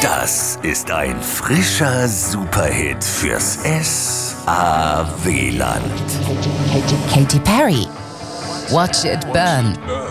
Das ist ein frischer Superhit fürs S.A.W.Land. Katy Perry. Watch It Burn.